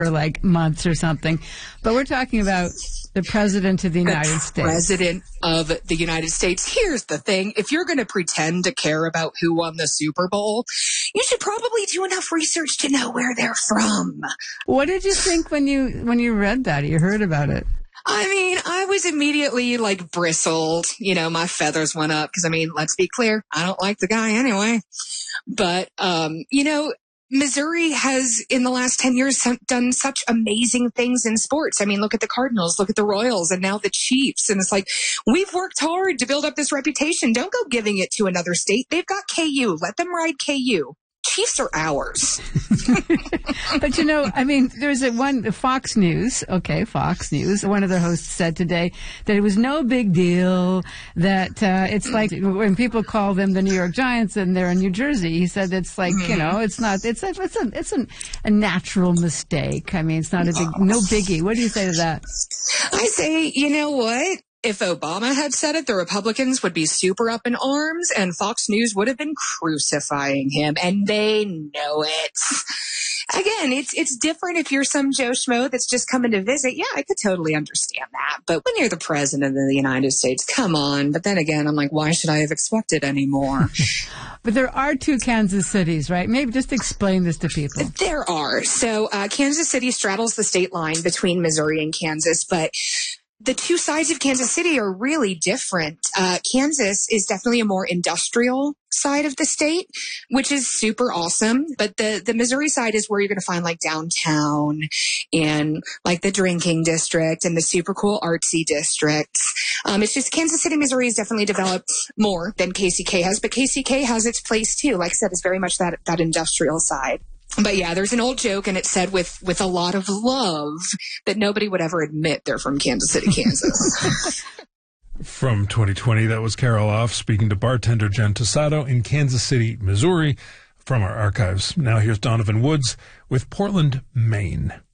for like months or something. But we're talking about the President of the United States. President of the United States. Here's the thing. If you're going to pretend to care about who won the Super Bowl, you should probably do enough research to know where they're from. What did you think when you read that? You heard about it? I mean, I was immediately bristled. My feathers went up because, let's be clear. I don't like the guy anyway. But, Missouri has, in the last 10 years, done such amazing things in sports. Look at the Cardinals, look at the Royals, and now the Chiefs. And it's like, we've worked hard to build up this reputation. Don't go giving it to another state. They've got KU. Let them ride KU. Chiefs are ours. But there's Fox News. Okay, Fox News. One of the hosts said today that it was no big deal, that it's like when people call them the New York Giants and they're in New Jersey. He said it's like, it's not, it's a natural mistake. It's not no biggie. What do you say to that? I say, you know what? If Obama had said it, the Republicans would be super up in arms and Fox News would have been crucifying him, and they know it. Again, it's different if you're some Joe Schmo that's just coming to visit. Yeah, I could totally understand that. But when you're the President of the United States, come on. But then again, I'm like, why should I have expected any more? But there are two Kansas cities, right? Maybe just explain this to people. There are. So Kansas City straddles the state line between Missouri and Kansas, but the two sides of Kansas City are really different. Kansas is definitely a more industrial side of the state, which is super awesome. But the Missouri side is where you're going to find downtown and the drinking district and the super cool artsy districts. It's just Kansas City, Missouri has definitely developed more than KCK has, but KCK has its place too. Like I said, it's very much that industrial side. But yeah, there's an old joke, and it's said with a lot of love that nobody would ever admit they're from Kansas City, Kansas. From 2020, that was Carol Off speaking to bartender Jen Tosado in Kansas City, Missouri, from our archives. Now here's Donovan Woods with Portland, Maine.